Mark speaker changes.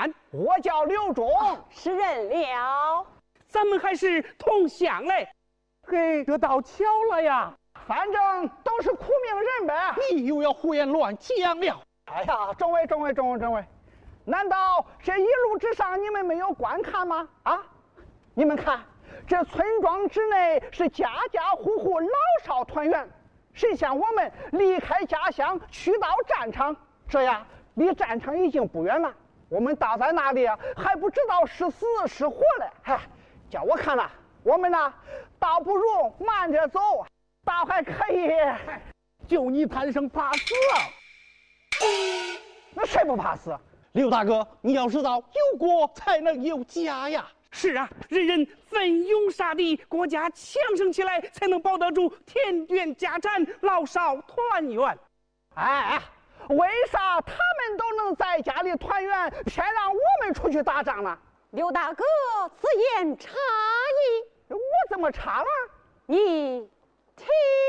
Speaker 1: 满。
Speaker 2: 我叫刘忠，
Speaker 3: 是认了。
Speaker 1: 咱们还是同乡嘞。
Speaker 4: 嘿，这倒巧了呀！
Speaker 2: 反正都是苦命人呗。
Speaker 4: 你又要胡言乱讲了。
Speaker 2: 哎呀，众位，难道这一路之上你们没有观看吗？啊，你们看，这村庄之内是家家户户老少团圆，谁像我们离开家乡去到战场，这样离战场已经不远了。我们倒在那里啊，还不知道是死是活嘞。嗨，叫我看了，我们呢，倒不如慢着走，倒还可以。
Speaker 4: 就你贪生怕死啊！
Speaker 2: 那谁不怕死？
Speaker 4: 刘大哥，你要知道，有国才能有家呀。
Speaker 1: 是啊，人人奋勇杀敌，国家强盛起来，才能保得住田园家产，老少团圆。
Speaker 2: 哎，为啥他们都能在家里团圆，偏让我们出去打仗呢？
Speaker 3: 刘大哥，此言差矣。
Speaker 2: 我怎么差了？
Speaker 3: 你听。